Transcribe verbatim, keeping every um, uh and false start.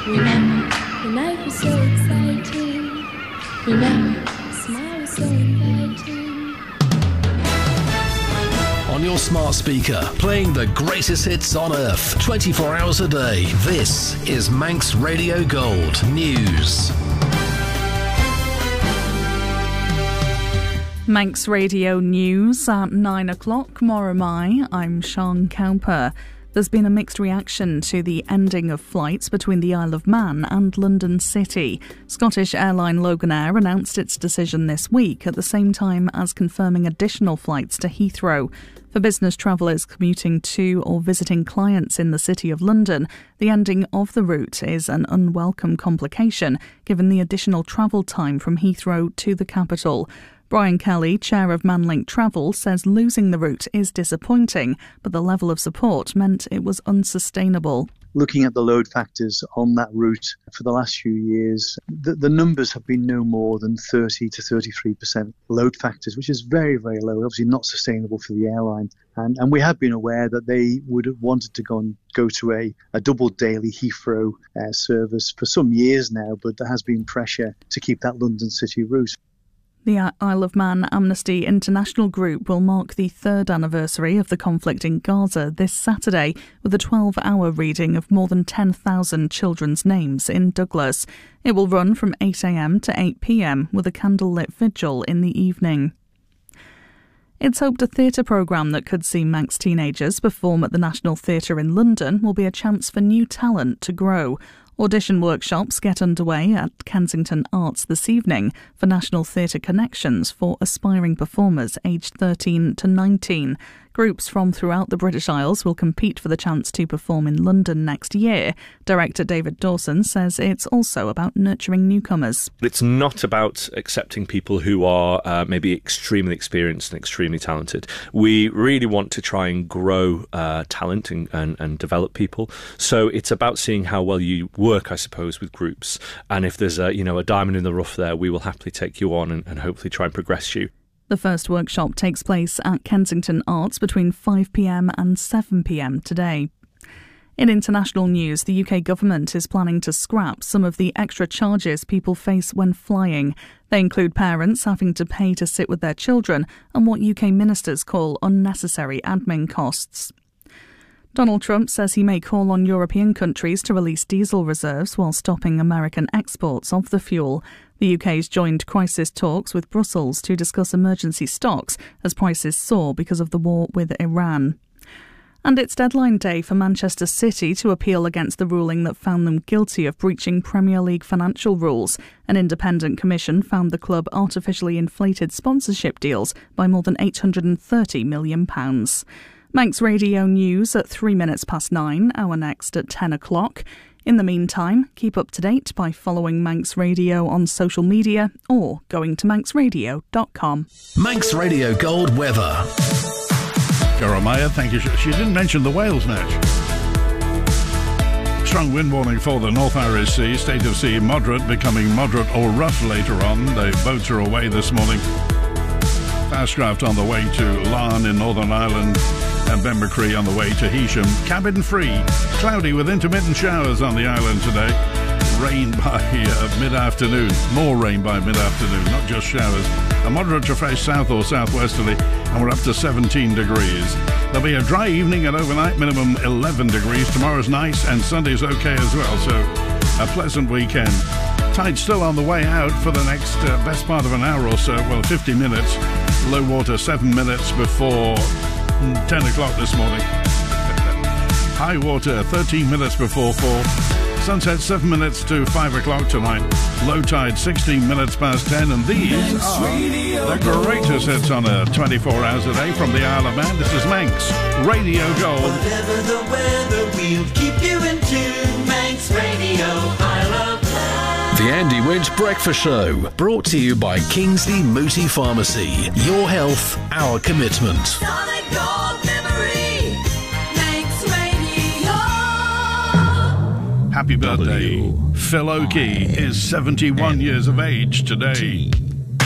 Remember, the night was so exciting. Remember, the smile was so inviting. On your smart speaker, playing the greatest hits on earth, twenty-four hours a day. This is Manx Radio Gold News. Manx Radio News at nine o'clock. Moromai, I'm Sean Cowper. There's been a mixed reaction to the ending of flights between the Isle of Man and London City. Scottish airline Loganair announced its decision this week at the same time as confirming additional flights to Heathrow. For business travellers commuting to or visiting clients in the City of London, the ending of the route is an unwelcome complication given the additional travel time from Heathrow to the capital. Brian Kelly, chair of Manlink Travel, says losing the route is disappointing, but the level of support meant it was unsustainable. Looking at the load factors on that route for the last few years, the, the numbers have been no more than thirty to thirty-three percent load factors, which is very, very low, obviously not sustainable for the airline. And, and we have been aware that they would have wanted to go and go to a, a double daily Heathrow uh, service for some years now, but there has been pressure to keep that London City route. The Isle of Man Amnesty International Group will mark the third anniversary of the conflict in Gaza this Saturday with a twelve-hour reading of more than ten thousand children's names in Douglas. It will run from eight a.m. to eight p.m. with a candlelit vigil in the evening. It's hoped a theatre programme that could see Manx teenagers perform at the National Theatre in London will be a chance for new talent to grow. Audition workshops get underway at Kensington Arts this evening for National Theatre Connections for aspiring performers aged thirteen to nineteen. Groups from throughout the British Isles will compete for the chance to perform in London next year. Director David Dawson says it's also about nurturing newcomers. It's not about accepting people who are uh, maybe extremely experienced and extremely talented. We really want to try and grow uh, talent and, and, and develop people. So it's about seeing how well you work, I suppose, with groups. And if there's a, you know, a diamond in the rough there, we will happily take you on and, and hopefully try and progress you. The first workshop takes place at Kensington Arts between five p.m. and seven p.m. today. In international news, the U K government is planning to scrap some of the extra charges people face when flying. They include parents having to pay to sit with their children and what U K ministers call unnecessary admin costs. Donald Trump says he may call on European countries to release diesel reserves while stopping American exports of the fuel. The U K's joined crisis talks with Brussels to discuss emergency stocks as prices soar because of the war with Iran. And it's deadline day for Manchester City to appeal against the ruling that found them guilty of breaching Premier League financial rules. An independent commission found the club artificially inflated sponsorship deals by more than eight hundred thirty million pounds. Manx Radio News at three minutes past nine, our next at ten o'clock. In the meantime, keep up to date by following Manx Radio on social media or going to manx radio dot com. Manx Radio Gold weather. Jeremiah, thank you. She didn't mention the Wales match. Strong wind warning for the North Irish Sea. State of sea moderate, becoming moderate or rough later on. The boats are away this morning. Fastcraft on the way to Larne in Northern Ireland and Benmacree on the way to Heysham. Cabin free. Cloudy with intermittent showers on the island today. Rain by uh, mid-afternoon. More rain by mid-afternoon, not just showers. A moderate to fresh south or southwesterly, and we're up to seventeen degrees. There'll be a dry evening and overnight minimum eleven degrees. Tomorrow's nice and Sunday's okay as well, so a pleasant weekend. Tide still on the way out for the next uh, best part of an hour or so, well, fifty minutes. Low water seven minutes before ten o'clock this morning. High water thirteen minutes before four. Sunset seven minutes to five o'clock tonight. Low tide sixteen minutes past ten. And these are the greatest hits on Earth twenty-four hours a day from the Isle of Man. This is Manx Radio Gold. Whatever the weather, we'll keep you in tune. Manx Radio, Isle of Man. The Andy Winch Breakfast Show, brought to you by Kingsley Mooti Pharmacy. Your health, our commitment. Solid gold memory, Manx Radio. Happy birthday. Phil Oakey is seventy-one years of age today.